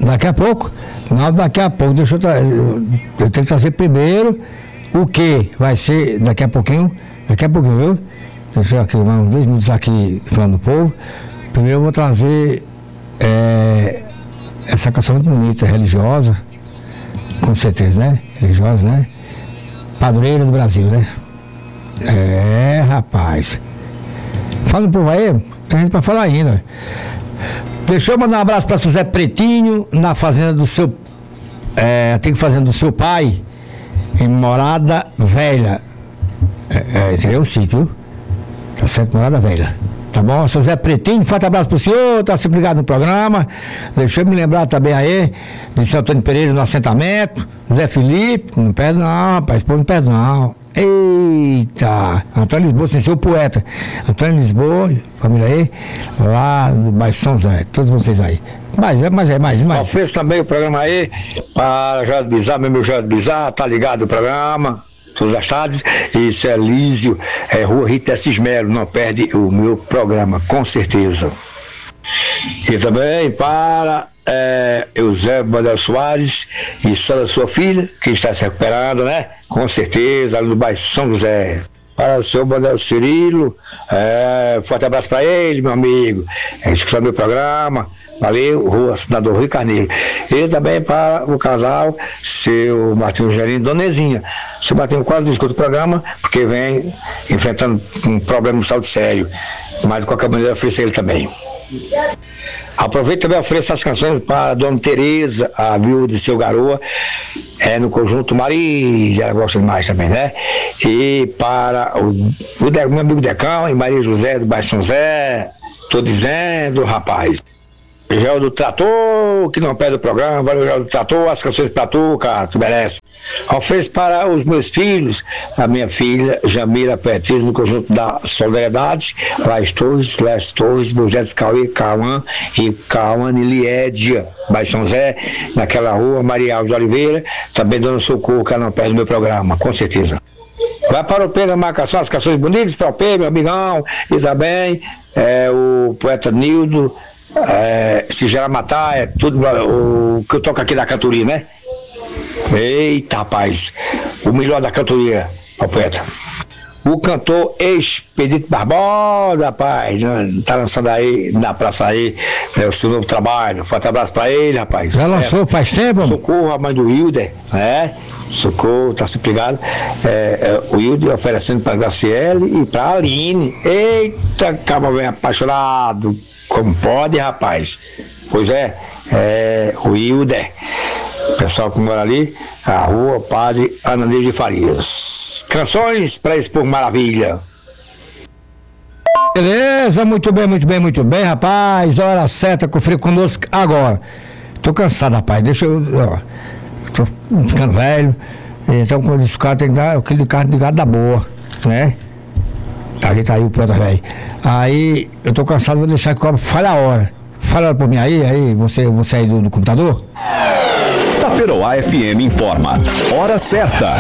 daqui a pouco. Não, daqui a pouco. Deixa eu tenho que trazer primeiro o que vai ser daqui a pouquinho, viu? Deixa eu aqui, uns 2 minutos aqui falando do povo. Primeiro eu vou trazer essa canção muito bonita, religiosa, com certeza, né? Religiosa, né? Padroeira do Brasil, né? Rapaz. Fala um povo aí, tem gente pra falar ainda. Deixa eu mandar um abraço pra seu Zé Pretinho, na fazenda do seu. Tem que fazenda do seu pai, em Morada Velha. Esse é o sítio, viu? Tá certo, Morada Velha. Tá bom? Seu Zé Pretinho, forte abraço pro senhor, tá sempre ligado no programa. Deixa eu me lembrar também aí, de seu Antônio Pereira no assentamento, Zé Felipe, não perde não, rapaz, pô, não perde não. Eita! Antônio Lisboa, sem ser o poeta. Antônio Lisboa, família aí, lá no bairro São José, todos vocês aí. Mais. Ofereço também o programa aí para Jorge Bizarro, meu amigo Jorge Bizarro, tá ligado o programa, todas as tardes. Isso é Lísio, Rua Rita Cismero, não perde o meu programa, com certeza. E também para Eusébio Manuel Soares e só da sua filha, que está se recuperando, né? Com certeza, ali no bairro São José. Para o senhor Manuel Cirilo, forte abraço para ele, meu amigo. Escutando meu programa. Valeu, Rua Senador Rui Carneiro. E também para o casal, seu Martinho Gerino, Donezinha. Seu Martinho quase não escuta o programa, porque vem enfrentando um problema de saúde sério. Mas de qualquer maneira, ofereço ele também. Aproveito também e ofereço as canções para a Dona Tereza, a viúva de seu Garoa, no conjunto Maria, ela gosta demais também, né? E para o meu amigo Decão e Maria José do bairro São José, tô dizendo, rapaz. Gel do Trator, que não perde o programa, valeu, Gel do Trator, as canções pra tu, cara, tu merece. Ofereço para os meus filhos, a minha filha Jamila Petriz, no conjunto da Solidariedade, Lais Torres, Moisés Cauê, Cauã e Cauane Liédia, Baixo São Zé, naquela rua, Maria Alves de Oliveira, também Dona Socorro, que não perde o meu programa, com certeza. Vai para o P na marcação, as canções bonitas para o P, meu amigão, e também o poeta Nildo, se gerar matar, tudo o que eu toco aqui da cantoria, né? Eita, rapaz, o melhor da cantoria, ó, poeta. O cantor Expedito Barbosa, rapaz, tá lançando aí na praça aí, o seu novo trabalho. Forte abraço pra ele, rapaz. Já lançou faz tempo? Socorro, a mãe do Hilder, né? Socorro, tá sempre ligado. O Hilder oferecendo pra Graciele e pra Aline. Eita, cabra bem apaixonado. Como pode, rapaz? Pois o Hilder. O pessoal que mora ali, a rua Padre Ananias de Farias. Canções para expor maravilha. Beleza, muito bem, rapaz. Hora certa, confere conosco agora. Tô cansado, rapaz. Deixa eu. Tô ficando velho. Então, quando esse carro tem que dar aquele carro de gado da boa, né? A gente tá aí, o planta velho. Aí, eu tô cansado, vou deixar que o cobra fale a hora. Fala a hora pra mim aí, você aí do computador? Taperoá FM informa. Hora certa.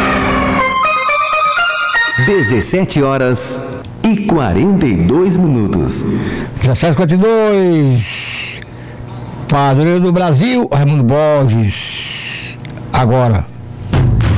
17h42. 17h42. Padroeiro do Brasil, Raimundo Borges. Agora.